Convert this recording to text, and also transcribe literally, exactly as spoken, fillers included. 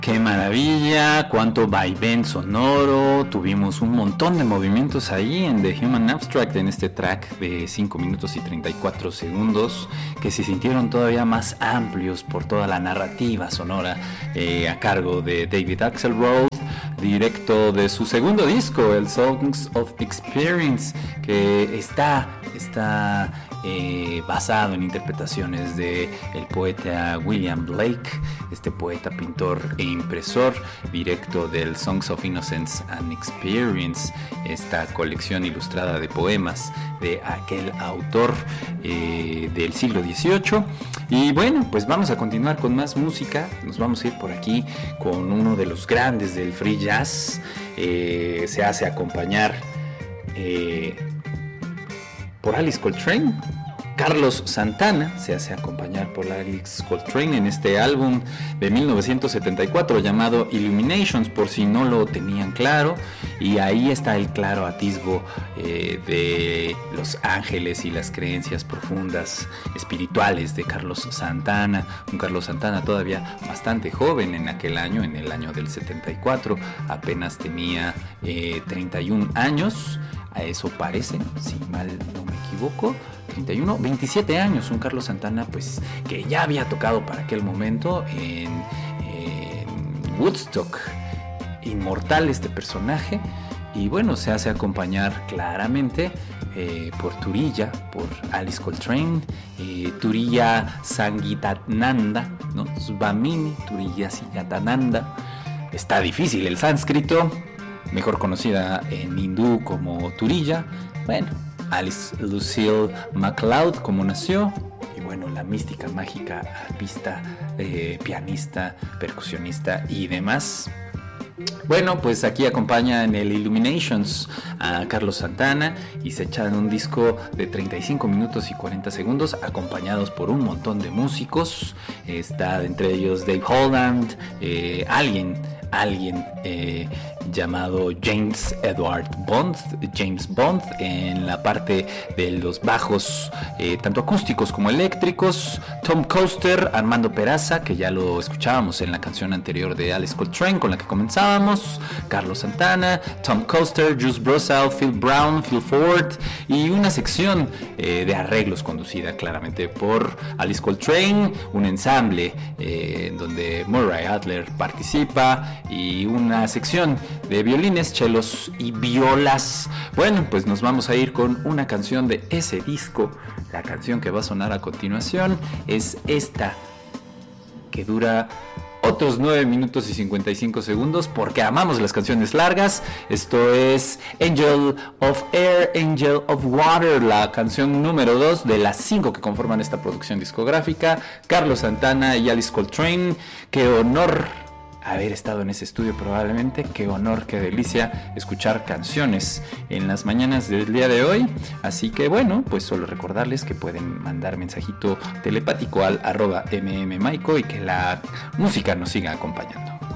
Qué maravilla, cuánto vaivén sonoro, tuvimos un montón de movimientos ahí en The Human Abstract, en este track de cinco minutos y treinta y cuatro segundos, que se sintieron todavía más amplios por toda la narrativa sonora eh, a cargo de David Axelrod, directo de su segundo disco, el Songs of Experience, que está, está eh, basado en interpretaciones de el poeta William Blake, este poeta, pintor e impresor, directo del Songs of Innocence and Experience, esta colección ilustrada de poemas de aquel autor eh, del siglo dieciocho. Y bueno, pues vamos a continuar con más música. Nos vamos a ir por aquí con uno de los grandes del free jazz. Eh, se hace acompañar eh, por Alice Coltrane. Carlos Santana se hace acompañar por Alice Coltrane en este álbum de mil novecientos setenta y cuatro llamado Illuminations, por si no lo tenían claro, y ahí está el claro atisbo eh, de los ángeles y las creencias profundas espirituales de Carlos Santana, un Carlos Santana todavía bastante joven en aquel año, en el año del setenta y cuatro, apenas tenía eh, treinta y un años, a eso parece, si mal no me equivoco, treinta y uno, veintisiete años, un Carlos Santana pues que ya había tocado para aquel momento en, en Woodstock, inmortal este personaje, y bueno, se hace acompañar claramente eh, por Turiya, por Alice Coltrane, eh, Turiya Sangitananda, ¿no? Svamini Turiya Sangitananda. Está difícil el sánscrito, mejor conocida en hindú como Turiya. Bueno, Alice Lucille MacLeod, como nació, y bueno, la mística, mágica, arpista, eh, pianista, percusionista y demás. Bueno, pues aquí acompaña en el Illuminations a Carlos Santana y se echan un disco de treinta y cinco minutos y cuarenta segundos acompañados por un montón de músicos. Está entre ellos Dave Holland, eh, alguien, alguien eh, llamado James Edward Bond, James Bond, en la parte de los bajos, eh, tanto acústicos como eléctricos, Tom Coster, Armando Peraza, que ya lo escuchábamos en la canción anterior de Alice Coltrane con la que comenzábamos, Carlos Santana, Tom Coster, Juice Brosal, Phil Brown, Phil Ford, y una sección eh, de arreglos conducida claramente por Alice Coltrane, un ensamble eh, en donde Murray Adler participa, y una sección de violines, chelos y violas. Bueno, pues nos vamos a ir con una canción de ese disco. La canción que va a sonar a continuación es esta, que dura otros nueve minutos y cincuenta y cinco segundos, porque amamos las canciones largas. Esto es Angel of Air, Angel of Water, la canción número dos de las cinco que conforman esta producción discográfica. Carlos Santana y Alice Coltrane. Qué honor haber estado en ese estudio, probablemente. Qué honor, qué delicia escuchar canciones en las mañanas del día de hoy. Así que bueno, pues solo recordarles que pueden mandar mensajito telepático al arroba mmaico y que la música nos siga acompañando.